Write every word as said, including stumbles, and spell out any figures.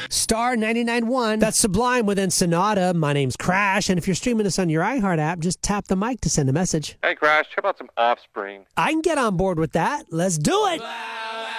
Star ninety-nine one. That's Sublime with Ensenada. My name's Crash, and if you're streaming us on your iHeart app, just tap the mic to send a message. Hey, Crash, how about some Offspring? I can get on board with that. Let's do it.